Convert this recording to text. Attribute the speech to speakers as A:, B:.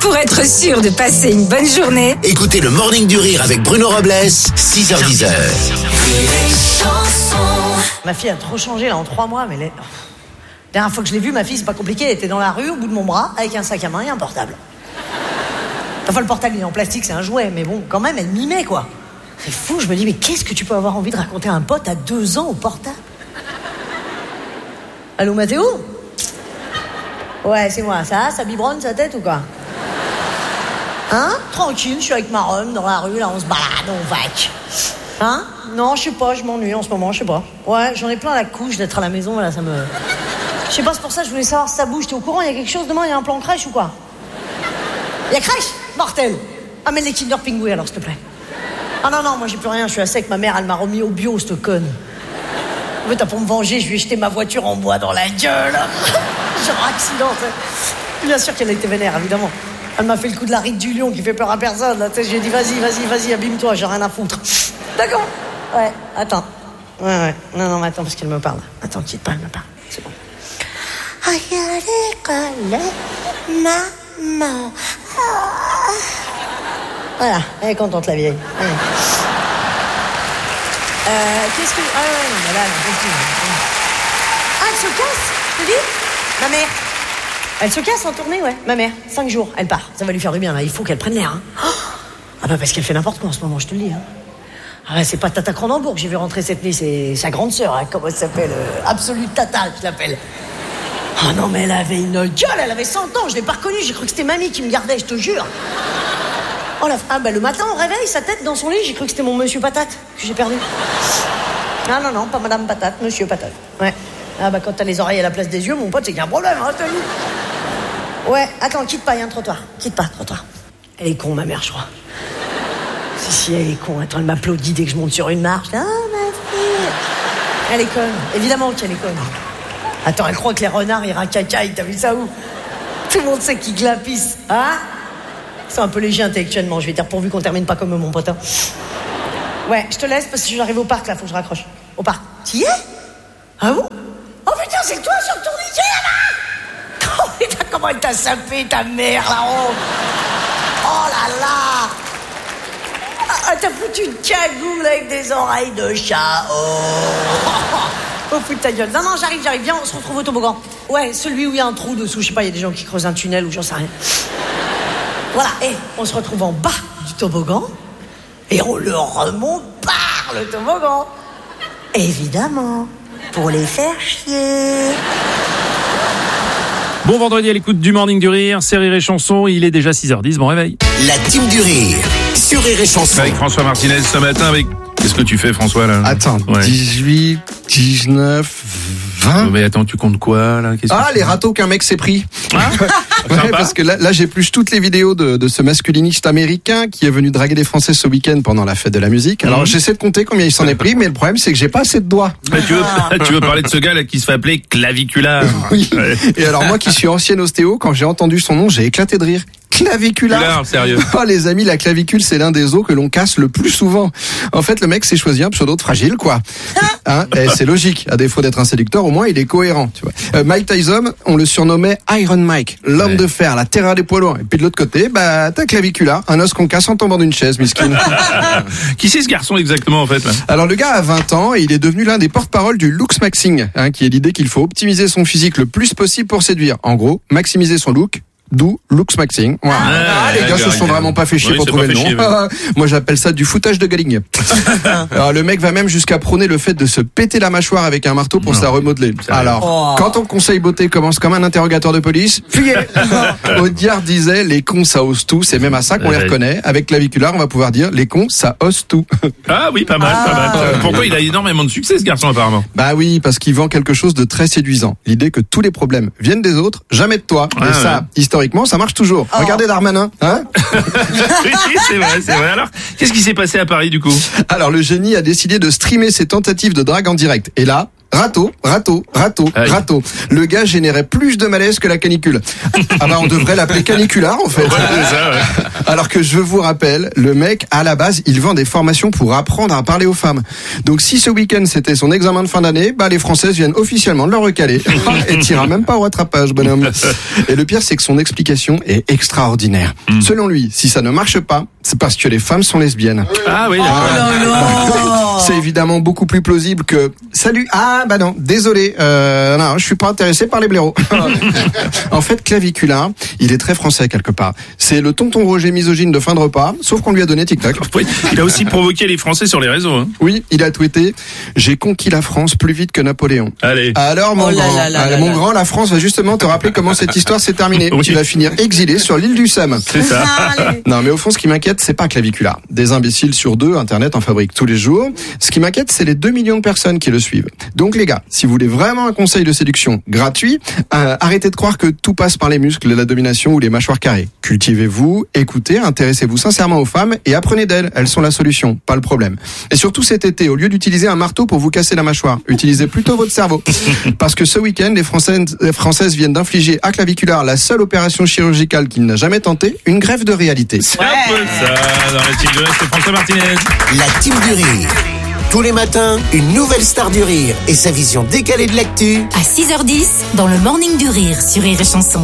A: Pour être sûr de passer une bonne journée,
B: Écoutez le Morning du Rire avec Bruno Robles, 6h10.
C: Ma fille a trop changé là en 3 mois, mais dernière fois que je l'ai vue, ma fille, c'est pas compliqué, elle était dans la rue, au bout de mon bras, avec un sac à main et un portable. Enfin, le portable, il est en plastique, c'est un jouet, mais bon, quand même, elle mimait, quoi. C'est fou, je me dis, mais qu'est-ce que tu peux avoir envie de raconter à un pote à 2 ans au portable? Allô, Mathéo? Ouais, c'est moi, ça biberonne sa tête ou quoi? Hein? Tranquille, je suis avec ma rhum dans la rue, là, on se balade, on vaque. Hein? Non, je sais pas, je m'ennuie en ce moment, je sais pas. Ouais, j'en ai plein la couche d'être à la maison, voilà, ça me... Je sais pas, c'est pour ça que je voulais savoir si ça bouge, t'es au courant, il y a quelque chose demain, il y a un plan crèche ou quoi? Il y a crèche? Mortel! Amène les Kinder Pingouins alors, s'il te plaît. Ah non, moi j'ai plus rien, je suis à sec, ma mère, elle m'a remis au bio, cette conne. En fait, pour me venger, je lui ai jeté ma voiture en bois dans la gueule. Genre accident, t'sais. Bien sûr qu'elle a été vénère, évidemment. Elle m'a fait le coup de la ride du lion qui fait peur à personne, là, tu sais, j'ai dit vas-y, abîme-toi, j'ai rien à foutre. D'accord? Ouais, attends. Ouais. Non, mais attends, parce qu'elle me parle. Attends, quitte pas, elle me parle. C'est bon. Aïe, à l'école, maman. Voilà, elle est contente, la vieille. Ouais. Qu'est-ce que... Ah ouais, non, mais là, elle peut plus. Ah, elle se casse, tu dis? Ma mère. Elle se casse en tournée, ouais. Ma mère, 5 jours, elle part. Ça va lui faire du bien, là. Il faut qu'elle prenne l'air, hein. Ah bah, parce qu'elle fait n'importe quoi en ce moment, je te le dis, hein. Ah ouais, c'est pas Tata Cronenbourg que j'ai vu rentrer cette nuit, c'est sa grande sœur, hein. Comment elle s'appelle? Absolute Tata, je l'appelle. Oh non, mais elle avait une gueule, elle avait 100 ans, je l'ai pas reconnue, j'ai cru que c'était mamie qui me gardait, je te jure. Oh la... Ah bah le matin au réveil, sa tête dans son lit, j'ai cru que c'était mon monsieur Patate que j'ai perdu. Ah non, pas Madame Patate, Monsieur Patate. Ouais. Ah bah quand t'as les oreilles à la place des yeux, mon pote, c'est qu'il y a un problème, hein, je te dis. Ouais, attends, quitte pas, il y a un trottoir. Quitte pas, trottoir. Elle est con, ma mère, je crois. Si, elle est con. Attends, elle m'applaudit dès que je monte sur une marche. Ah, ma fille. Elle est conne. Évidemment qu'elle est conne. Attends, elle croit que les renards, ils racacaillent. T'as vu ça où? Tout le monde sait qu'ils glapissent. Hein? C'est un peu léger intellectuellement. Je vais dire pourvu qu'on termine pas comme mon pote. Hein. Ouais, je te laisse parce que j'arrive au parc, là. Faut que je raccroche. Au parc. T'y es? Ah bon? Oh putain, c'est toi sur le tourniquet, là-bas? Oh putain, comment elle t'a sapé, ta mère, la honte. Oh là là. Ah, t'as foutu une cagoule avec des oreilles de chat. Oh putain ta gueule. Non, j'arrive. Viens, on se retrouve au toboggan. Ouais, celui où il y a un trou dessous. Je sais pas, il y a des gens qui creusent un tunnel ou j'en sais rien. Voilà, et on se retrouve en bas du toboggan et on le remonte par le toboggan. Évidemment, pour les faire chier.
D: Bon vendredi à l'écoute du Morning du Rire, c'est Rire et Chanson, il est déjà 6h10, bon réveil.
B: La team du Rire sur Rire et Chanson.
D: Avec François Martinez ce matin, avec... Qu'est-ce que tu fais François là?
E: Attends, ouais. 18, 19, 20.
D: Mais attends, tu comptes quoi là?
E: Les râteaux qu'un mec s'est pris.
D: Ah
E: ouais, parce que là j'épluche toutes les vidéos de ce masculiniste américain qui est venu draguer des Français ce week-end pendant la fête de la musique. Alors j'essaie de compter combien il s'en est pris, mais le problème c'est que j'ai pas assez de doigts.
D: Tu veux parler de ce gars là qui se fait appeler Clavicula?
E: Oui. Ouais. Et alors moi qui suis ancien ostéo, quand j'ai entendu son nom, j'ai éclaté de rire. Claviculaire.
D: Sérieux.
E: Oh les amis, la clavicule c'est l'un des os que l'on casse le plus souvent. En fait, le mec s'est choisi un pseudo de fragile, quoi. Hein, et c'est logique. À défaut d'être un séducteur, au moins il est cohérent. Tu vois. Mike Tyson, on le surnommait Iron Mike, l'homme de fer, la terreur des poids lourds. Et puis de l'autre côté, t'as clavicula, un os qu'on casse en tombant d'une chaise, miskin.
D: Qui c'est ce garçon exactement en fait là?
E: Alors le gars a 20 ans et il est devenu l'un des porte-parole du looks maxing, qui est l'idée qu'il faut optimiser son physique le plus possible pour séduire. En gros, maximiser son look. D'où looks maxing. Voilà. Les gars se sont vraiment pas fait chier pour trouver le nom. Moi j'appelle ça du foutage de galing. Alors le mec va même jusqu'à prôner le fait de se péter la mâchoire avec un marteau pour se la remodeler. Alors quand ton conseil beauté commence comme un interrogatoire de police, fuyez. Audiard disait les cons ça ose tout, c'est même à ça qu'on les reconnaît. Avec Claviculaire on va pouvoir dire les cons ça ose tout.
D: Ah oui, pas mal. Pourquoi il a énormément de succès ce garçon apparemment?
E: Bah oui, parce qu'il vend quelque chose de très séduisant. L'idée que tous les problèmes viennent des autres, jamais de toi. Et ça, historiquement, ça marche toujours. Regardez Darmanin, hein?
D: Oui, c'est vrai. Alors, qu'est-ce qui s'est passé à Paris du coup?
E: Alors, le génie a décidé de streamer ses tentatives de drague en direct. Et là, Râteau.
D: Aïe.
E: Le gars générait plus de malaise que la canicule. Ah bah on devrait l'appeler caniculaire en fait.
D: Ouais, c'est ça, ouais.
E: Alors que je vous rappelle, le mec à la base, il vend des formations pour apprendre à parler aux femmes. Donc si ce week-end c'était son examen de fin d'année, bah les Françaises viennent officiellement de le recaler. Et t'ira même pas au rattrapage, bonhomme. Et le pire, c'est que son explication est extraordinaire. Selon lui, si ça ne marche pas, c'est parce que les femmes sont lesbiennes.
D: Ah oui, d'accord.
E: C'est évidemment beaucoup plus plausible que salut. Ah bah non, désolé, non, je suis pas intéressé par les blaireaux. En fait, Clavicula, il est très français quelque part. C'est le tonton Roger misogyne de fin de repas, sauf qu'on lui a donné TikTok.
D: Oui, il a aussi provoqué les Français sur les réseaux. Hein.
E: Oui, il a tweeté « J'ai conquis la France plus vite que Napoléon ».
D: Allez.
E: Alors mon grand, la France va justement te rappeler comment cette histoire s'est terminée.
D: Oui.
E: Tu vas finir exilé sur l'île du Sam.
D: C'est ça.
E: Non, mais au fond, ce qui m'inquiète, c'est pas Clavicula. Des imbéciles sur 2, Internet en fabrique tous les jours. Ce qui m'inquiète, c'est les 2 millions de personnes qui le suivent. Donc les gars, si vous voulez vraiment un conseil de séduction gratuit, arrêtez de croire que tout passe par les muscles, la domination ou les mâchoires carrées. Cultivez-vous, écoutez, intéressez-vous sincèrement aux femmes et apprenez d'elles. Elles sont la solution, pas le problème. Et surtout cet été, au lieu d'utiliser un marteau pour vous casser la mâchoire, utilisez plutôt votre cerveau. Parce que ce week-end, les Françaises viennent d'infliger à Clavicula la seule opération chirurgicale qu'il n'a jamais tentée, une greffe de réalité.
D: C'est un peu ça. Dans la team de c'est François Martinez.
B: La team du rire. Tous les matins, une nouvelle star du rire et sa vision décalée de l'actu.
A: À 6h10, dans le Morning du Rire sur Rire et Chanson.